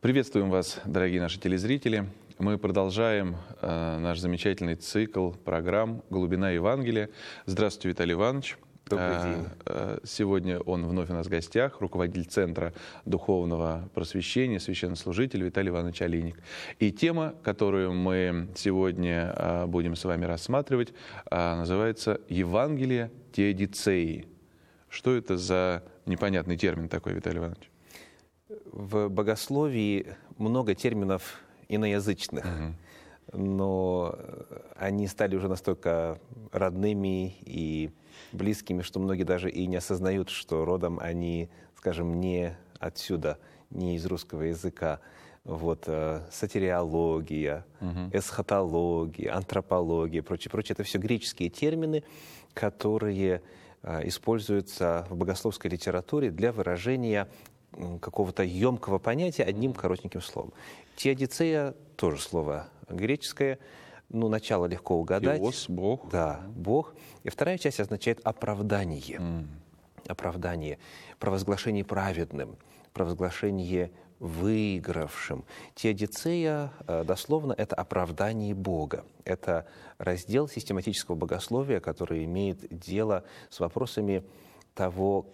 Приветствуем вас, дорогие наши телезрители. Мы продолжаем наш замечательный цикл программ «Глубина Евангелия». Здравствуйте, Виталий Иванович. Добрый день. Сегодня он вновь у нас в гостях, руководитель Центра духовного просвещения, священнослужитель Виталий Иванович Алиник. И тема, которую мы сегодня будем с вами рассматривать, называется «Евангелие теодицеи». Что это за непонятный термин такой, Виталий Иванович? В богословии много терминов иноязычных, но они стали уже настолько родными и близкими, что многие даже и не осознают, что родом они, скажем, не отсюда, не из русского языка. Вот, сотириология, эсхатология, антропология, прочее. Это все греческие термины, которые используются в богословской литературе для выражения какого-то емкого понятия одним коротеньким словом. Теодицея тоже слово греческое, начало легко угадать. Теос, Бог. Да, Бог. И вторая часть означает оправдание. Оправдание, провозглашение праведным, провозглашение выигравшим. Теодицея, дословно, это оправдание Бога. Это раздел систематического богословия, который имеет дело с вопросами того,